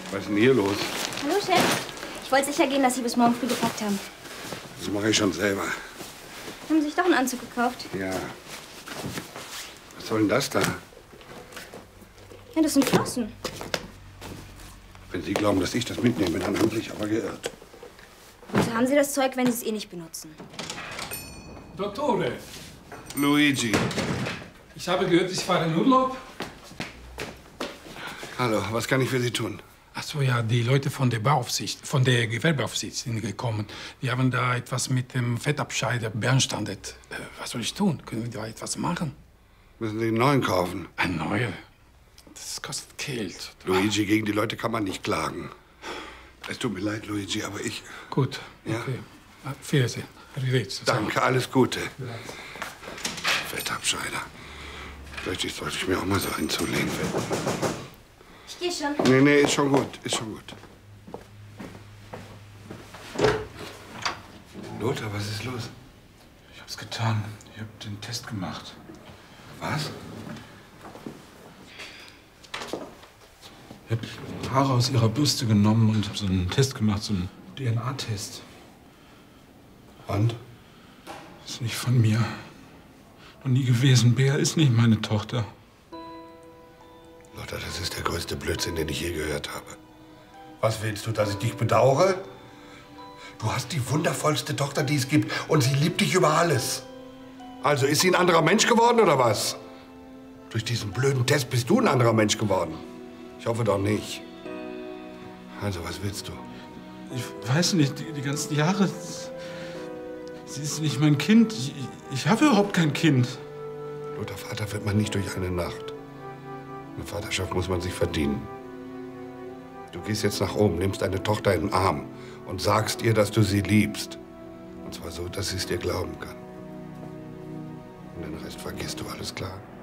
Was ist denn hier los? Hallo, Chef. Ich wollte sicher gehen, dass Sie bis morgen früh gepackt haben. Das mache ich schon selber. Haben Sie sich doch einen Anzug gekauft? Ja. Was soll denn das da? Ja, das sind Flossen. Wenn Sie glauben, dass ich das mitnehme, dann haben Sie sich aber geirrt. Wozu haben Sie das Zeug, wenn Sie es eh nicht benutzen? Dottore, Luigi. ich habe gehört, Sie fahren in Urlaub. Hallo, was kann ich für Sie tun? Ach so, ja, die Leute von der Bauaufsicht, von der Gewerbeaufsicht sind gekommen. Die haben da etwas mit dem Fettabscheider beanstandet. Was soll ich tun? Können wir da etwas machen? Müssen Sie einen neuen kaufen? Ein neuer? Das kostet Geld. Luigi, gegen die Leute kann man nicht klagen. Es tut mir leid, Luigi, aber ich... Gut, Ja? okay. Auf Wiedersehen. Arrivederci. Danke, alles Gute. Fettabscheider. Vielleicht sollte ich mir auch mal so einen zulegen. Ich gehe schon. Nee, ist schon gut, ist schon gut. Lothar, was ist los? Ich hab's getan. Ich hab den Test gemacht. Was? Ich hab Haare aus ihrer Bürste genommen und hab so einen Test gemacht, so einen DNA-Test. Und? Ist nicht von mir. Noch nie gewesen. Bea ist nicht meine Tochter. Lothar, das ist der größte Blödsinn, den ich je gehört habe. Was willst du, dass ich dich bedauere? Du hast die wundervollste Tochter, die es gibt, und sie liebt dich über alles. Also ist sie ein anderer Mensch geworden, oder was? Durch diesen blöden Test bist du ein anderer Mensch geworden. Ich hoffe doch nicht. Also, was willst du? Ich weiß nicht, die ganzen Jahre... Sie ist nicht mein Kind. Ich habe überhaupt kein Kind. Lothar, Vater wird man nicht durch eine Nacht. Eine Vaterschaft muss man sich verdienen. Du gehst jetzt nach oben, nimmst deine Tochter in den Arm und sagst ihr, dass du sie liebst. Und zwar so, dass sie es dir glauben kann. Und den Rest vergisst du, alles klar?